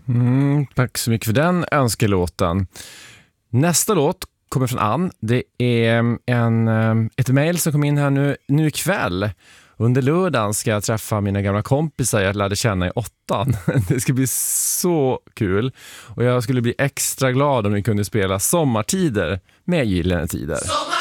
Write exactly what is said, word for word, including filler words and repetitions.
Mm, tack så mycket för den önskelåten. Nästa låt kommer från Ann. Det är en, ett mejl som kom in här nu, nu ikväll. Under lördagen ska jag träffa mina gamla kompisar jag lärde känna i åttan. Det ska bli så kul. Och jag skulle bli extra glad om vi kunde spela Sommartider med Gyllene Tider.